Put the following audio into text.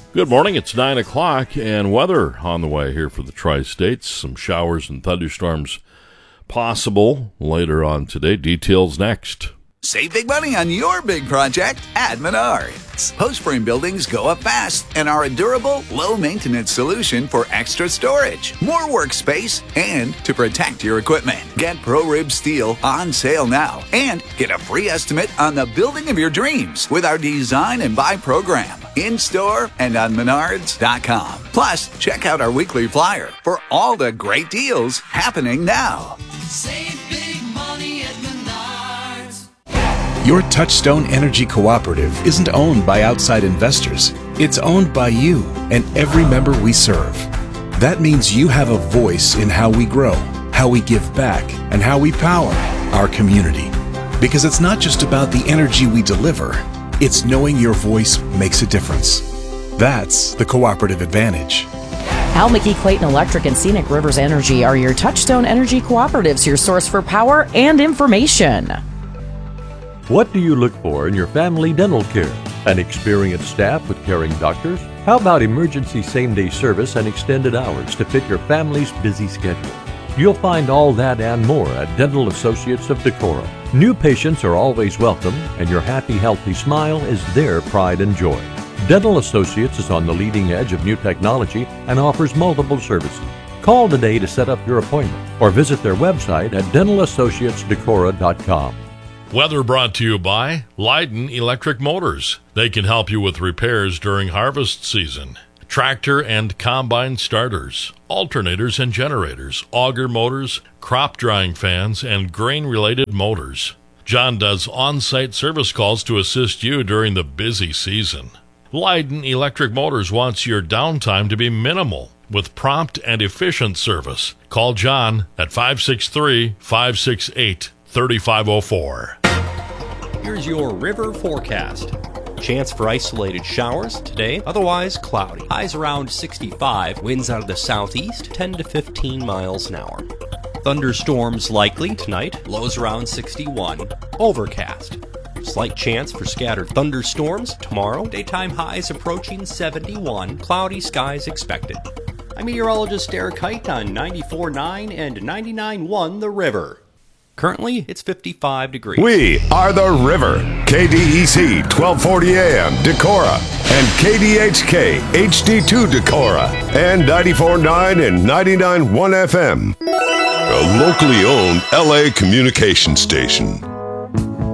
Good morning, it's 9 o'clock, and weather on the way here for the Tri-States. Some showers and thunderstorms possible later on today. Details next. Save big money on your big project at Menards. Post-frame buildings go up fast and are a durable, low-maintenance solution for extra storage, more workspace, and to protect your equipment. Get ProRib Steel on sale now and get a free estimate on the building of your dreams with our Design and Buy program. In-store and on Menards.com. Plus, check out our weekly flyer for all the great deals happening now. Save big money at Menards. Your Touchstone Energy Cooperative isn't owned by outside investors. It's owned by you and every member we serve. That means you have a voice in how we grow, how we give back, and how we power our community. Because it's not just about the energy we deliver, it's knowing your voice makes a difference. That's the cooperative advantage. Hal McKee Clayton Electric and Scenic Rivers Energy are your Touchstone Energy Cooperatives, your source for power and information. What do you look for in your family dental care? An experienced staff with caring doctors? How about emergency same-day service and extended hours to fit your family's busy schedule? You'll find all that and more at Dental Associates of Decorah. New patients are always welcome, and your happy, healthy smile is their pride and joy. Dental Associates is on the leading edge of new technology and offers multiple services. Call today to set up your appointment or visit their website at dentalassociatesdecorah.com. Weather brought to you by Leiden Electric Motors. They can help you with repairs during harvest season. Tractor and combine starters, alternators and generators, auger motors, crop drying fans, and grain-related motors. John does on-site service calls to assist you during the busy season. Leiden Electric Motors wants your downtime to be minimal with prompt and efficient service. Call John at 563-568-3504. Here's your river forecast. Chance for isolated showers today, otherwise cloudy. Highs around 65, winds out of the southeast, 10 to 15 miles an hour. Thunderstorms likely tonight, lows around 61. Overcast. Slight chance for scattered thunderstorms tomorrow, daytime highs approaching 71, cloudy skies expected. I'm meteorologist Derek Height on 94.9 and 99.1 The River. Currently, it's 55 degrees. We are The River, KDEC 1240 AM Decorah, and KDHK HD2 Decorah, and 94.9 and 99.1 FM. A locally owned LA communication station.